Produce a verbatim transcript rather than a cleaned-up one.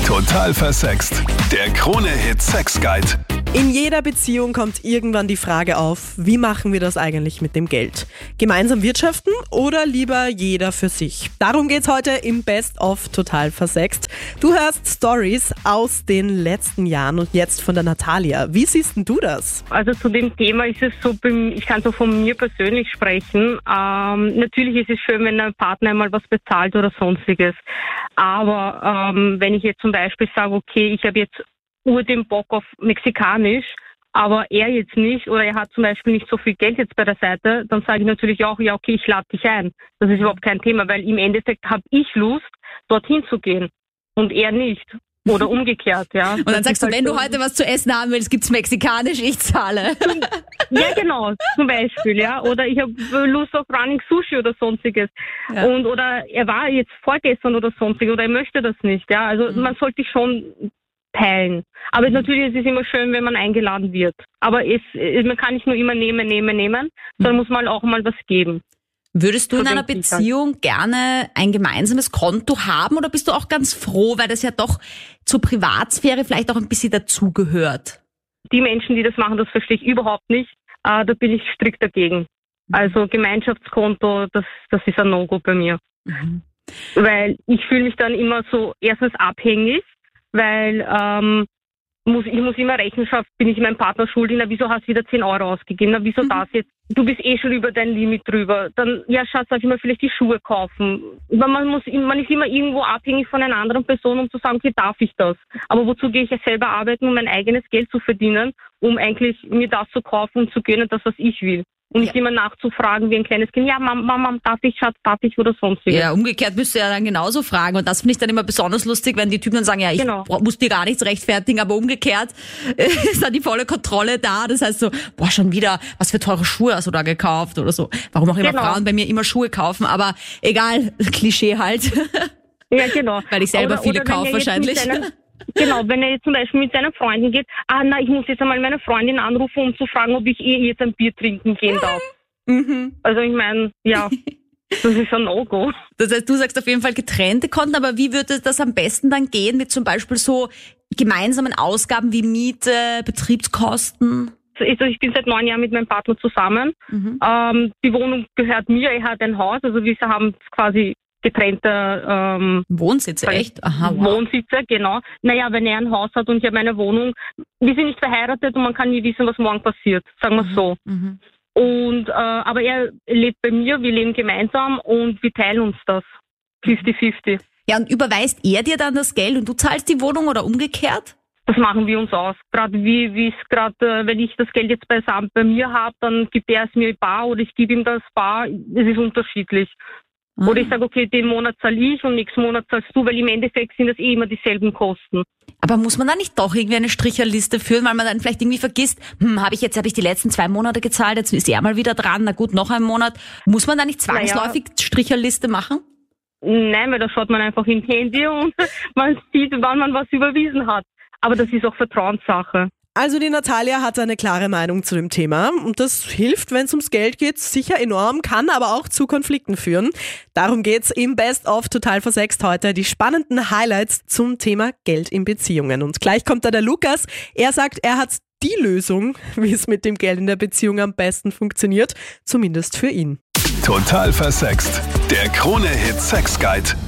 Total versext. Der Krone-Hit Sex Guide. In jeder Beziehung kommt irgendwann die Frage auf, wie machen wir das eigentlich mit dem Geld? Gemeinsam wirtschaften oder lieber jeder für sich? Darum geht's heute im Best of Total versext. Du hörst Stories aus den letzten Jahren und jetzt von der Natalia. Wie siehst denn du das? Also zu dem Thema ist es so, ich kann so von mir persönlich sprechen. Ähm, natürlich ist es schön, wenn ein Partner einmal was bezahlt oder sonstiges. Aber ähm, wenn ich jetzt zum Beispiel sage, okay, ich habe jetzt ur den Bock auf Mexikanisch, aber er jetzt nicht oder er hat zum Beispiel nicht so viel Geld jetzt bei der Seite, dann sage ich natürlich auch, ja okay, ich lade dich ein. Das ist überhaupt kein Thema, weil im Endeffekt habe ich Lust, dorthin zu gehen und er nicht. Oder umgekehrt, ja. Und dann sagst du, wenn du heute was zu essen haben willst, gibt's Mexikanisch, ich zahle. Ja, genau, zum Beispiel, ja. Oder ich habe Lust auf Running Sushi oder sonstiges. Ja. Und oder er war jetzt vorgestern oder sonstiges oder er möchte das nicht, ja. Also mhm. man sollte schon teilen. Aber mhm. natürlich ist es immer schön, wenn man eingeladen wird. Aber es, man kann nicht nur immer nehmen, nehmen, nehmen, sondern mhm. muss mal auch mal was geben. Würdest du in einer Beziehung gerne ein gemeinsames Konto haben oder bist du auch ganz froh, weil das ja doch zur Privatsphäre vielleicht auch ein bisschen dazugehört? Die Menschen, die das machen, das verstehe ich überhaupt nicht. Äh, da bin ich strikt dagegen. Also Gemeinschaftskonto, das, das ist ein No-Go bei mir. Mhm. Weil ich fühle mich dann immer so erstens abhängig, weil ähm, muss, ich muss immer Rechenschaft, bin ich meinem Partner schuldig, na wieso hast du wieder zehn Euro ausgegeben, na wieso mhm. das jetzt? Du bist eh schon über dein Limit drüber. Dann, ja Schatz, darf ich mir vielleicht die Schuhe kaufen? Weil man muss, man ist immer irgendwo abhängig von einer anderen Person, um zu sagen, okay, darf ich das? Aber wozu gehe ich ja selber arbeiten, um mein eigenes Geld zu verdienen, um eigentlich mir das zu kaufen und zu gönnen, das, was ich will? Und nicht ja. immer nachzufragen wie ein kleines Kind, ja Mama, Mama, darf ich, Schatz, darf ich oder sonstiges. Ja, umgekehrt müsst ihr ja dann genauso fragen. Und das finde ich dann immer besonders lustig, wenn die Typen dann sagen, ja, ich genau. muss dir gar nichts rechtfertigen, aber umgekehrt ist dann die volle Kontrolle da. Das heißt so, boah, schon wieder, was für teure Schuhe hast du da gekauft oder so. Warum auch immer genau. Frauen bei mir immer Schuhe kaufen, aber egal, Klischee halt. Ja, genau. Weil ich selber oder, viele oder kaufe wahrscheinlich. Genau, wenn er jetzt zum Beispiel mit seinen Freunden geht, ah na, ich muss jetzt einmal meine Freundin anrufen, um zu fragen, ob ich eh jetzt ein Bier trinken gehen darf. Mhm. Also ich meine, ja, das ist ein No-Go. Das heißt, du sagst auf jeden Fall getrennte Konten, aber wie würde das am besten dann gehen mit zum Beispiel so gemeinsamen Ausgaben wie Miete, Betriebskosten? Also ich bin seit neun Jahren mit meinem Partner zusammen. Mhm. Ähm, die Wohnung gehört mir, er hat ein Haus, also wir haben quasi getrennte ähm, Wohnsitze, echt? Aha, wow. Wohnsitze, genau. Naja, wenn er ein Haus hat und ich habe eine Wohnung, wir sind nicht verheiratet und man kann nie wissen, was morgen passiert, sagen wir es so. Mhm. Und äh, aber er lebt bei mir, wir leben gemeinsam und wir teilen uns das. fünfzig fünfzig. Ja, und überweist er dir dann das Geld und du zahlst die Wohnung oder umgekehrt? Das machen wir uns aus. Gerade wie wie es gerade, äh, wenn ich das Geld jetzt beisammen bei mir habe, dann gibt er es mir bar oder ich gebe ihm das bar. Es ist unterschiedlich. Oder ich sage, okay, den Monat zahle ich und nächsten Monat zahlst du, weil im Endeffekt sind das eh immer dieselben Kosten. Aber muss man da nicht doch irgendwie eine Stricherliste führen, weil man dann vielleicht irgendwie vergisst, hm, habe ich jetzt habe ich die letzten zwei Monate gezahlt, jetzt ist er mal wieder dran, na gut, noch ein Monat. Muss man da nicht zwangsläufig naja. Stricherliste machen? Nein, weil da schaut man einfach im Handy und man sieht, wann man was überwiesen hat. Aber das ist auch Vertrauenssache. Also die Natalia hat eine klare Meinung zu dem Thema und das hilft, wenn es ums Geld geht, sicher enorm, kann aber auch zu Konflikten führen. Darum geht's im Best of Total versext heute, die spannenden Highlights zum Thema Geld in Beziehungen. Und gleich kommt da der Lukas, er sagt, er hat die Lösung, wie es mit dem Geld in der Beziehung am besten funktioniert, zumindest für ihn. Total versext, der Krone-Hit Sex Guide.